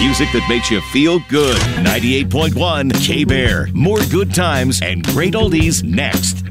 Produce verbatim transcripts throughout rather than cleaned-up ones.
Music that makes you feel good. ninety-eight point one K-Bear. More good times and great oldies next.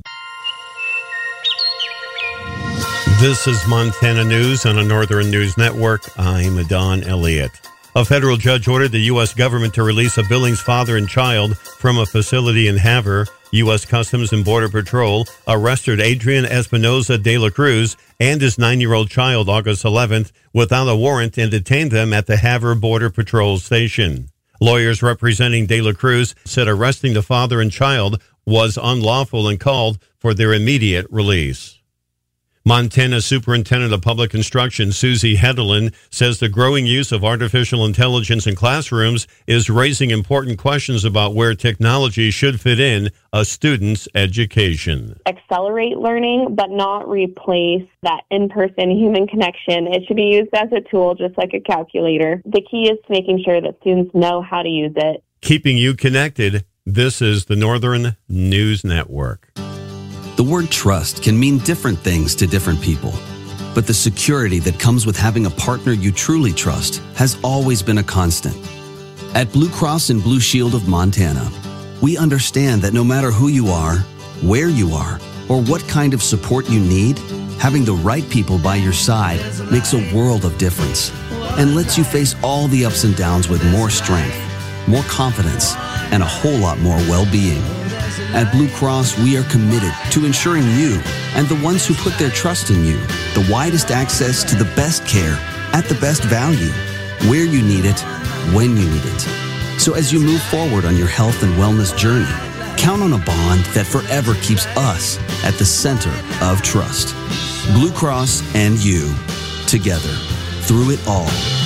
This is Montana News on a Northern News Network. I'm Don Elliott. A federal judge ordered the U S government to release a Billings father and child from a facility in Havre. U S Customs and Border Patrol arrested Adrian Espinoza de la Cruz and his nine-year-old child August eleventh without a warrant and detained them at the Havre Border Patrol station. Lawyers representing de la Cruz said arresting the father and child was unlawful and called for their immediate release. Montana Superintendent of Public Instruction Susie Hedelin says the growing use of artificial intelligence in classrooms is raising important questions about where technology should fit in a student's education. Accelerate learning, but not replace that in-person human connection. It should be used as a tool, just like a calculator. The key is making sure that students know how to use it. Keeping you connected, this is the Northern News Network. The word trust can mean different things to different people, but the security that comes with having a partner you truly trust has always been a constant. At Blue Cross and Blue Shield of Montana, we understand that no matter who you are, where you are, or what kind of support you need, having the right people by your side makes a world of difference and lets you face all the ups and downs with more strength, more confidence, and a whole lot more well-being. At Blue Cross, we are committed to ensuring you and the ones who put their trust in you the widest access to the best care at the best value, where you need it, when you need it. So as you move forward on your health and wellness journey, count on a bond that forever keeps us at the center of trust. Blue Cross and you, together, through it all.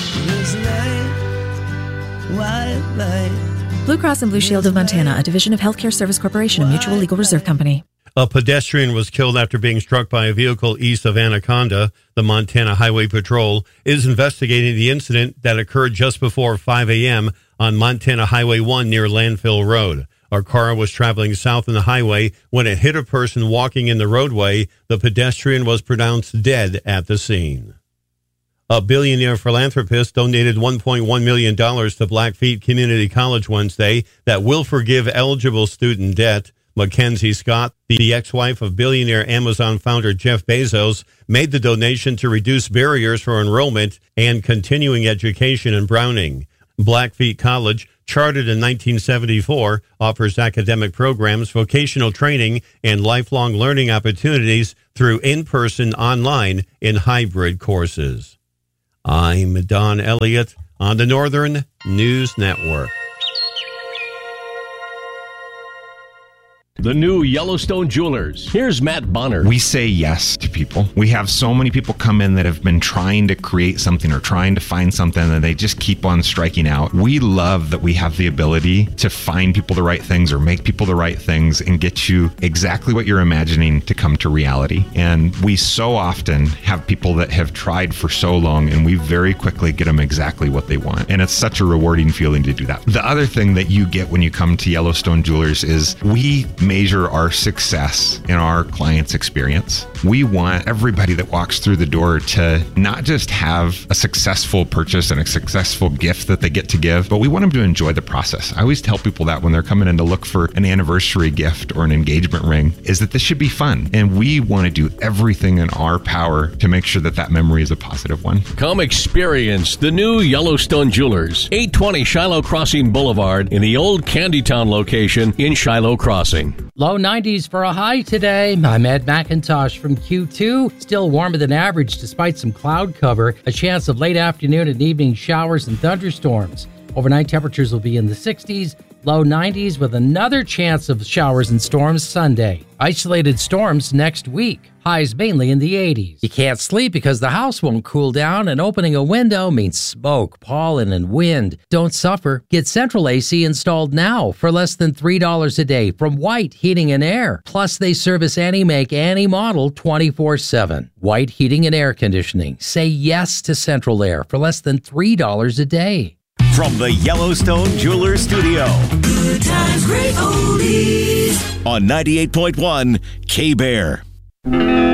Blue Cross and Blue Shield of Montana, a division of Healthcare Service Corporation, a mutual legal reserve company. A pedestrian was killed after being struck by a vehicle east of Anaconda. The Montana Highway Patrol is investigating the incident that occurred just before five a.m. on Montana Highway one near Landfill Road. A car was traveling south on the highway when it hit a person walking in the roadway. The pedestrian was pronounced dead at the scene. A billionaire philanthropist donated one point one million dollars to Blackfeet Community College Wednesday that will forgive eligible student debt. Mackenzie Scott, the ex-wife of billionaire Amazon founder Jeff Bezos, made the donation to reduce barriers for enrollment and continuing education in Browning. Blackfeet College, chartered in nineteen seventy-four, offers academic programs, vocational training, and lifelong learning opportunities through in-person, online, and hybrid courses. I'm Don Elliott on the Northern News Network. The new Yellowstone Jewelers. Here's Matt Bonner. We say yes to people. We have so many people come in that have been trying to create something or trying to find something and they just keep on striking out. We love that we have the ability to find people the right things or make people the right things and get you exactly what you're imagining to come to reality. And we so often have people that have tried for so long and we very quickly get them exactly what they want. And it's such a rewarding feeling to do that. The other thing that you get when you come to Yellowstone Jewelers is we measure our success in our clients' experience. We want everybody that walks through the door to not just have a successful purchase and a successful gift that they get to give, but we want them to enjoy the process. I always tell people that when they're coming in to look for an anniversary gift or an engagement ring, is that this should be fun. And we want to do everything in our power to make sure that that memory is a positive one. Come experience the new Yellowstone Jewelers, eight twenty Shiloh Crossing Boulevard in the old Candytown location in Shiloh Crossing. Low nineties for a high today. I'm Ed McIntosh from Q two. Still warmer than average despite some cloud cover. A chance of late afternoon and evening showers and thunderstorms. Overnight temperatures will be in the sixties. Low nineties with another chance of showers and storms Sunday. Isolated storms next week. Highs mainly in the eighties. You can't sleep because the house won't cool down, and opening a window means smoke, pollen, and wind. Don't suffer. Get Central A C installed now for less than three dollars a day from White Heating and Air. Plus, they service any make, any model twenty-four seven. White Heating and Air Conditioning. Say yes to Central Air for less than three dollars a day. From the Yellowstone Jewelers Studio. Good times, great oldies. On ninety-eight point one K-Bear.